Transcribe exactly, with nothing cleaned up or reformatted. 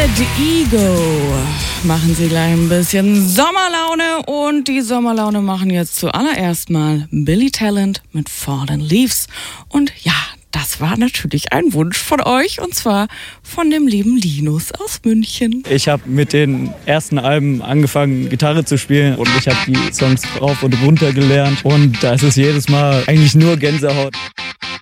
Solid Ego machen sie gleich ein bisschen Sommerlaune und die Sommerlaune machen jetzt zuallererst mal Billy Talent mit Fallen Leaves. Und ja, das war natürlich ein Wunsch von euch und zwar von dem lieben Linus aus München. Ich habe mit den ersten Alben angefangen, Gitarre zu spielen und ich habe die Songs rauf und runter gelernt und da ist es jedes Mal eigentlich nur Gänsehaut.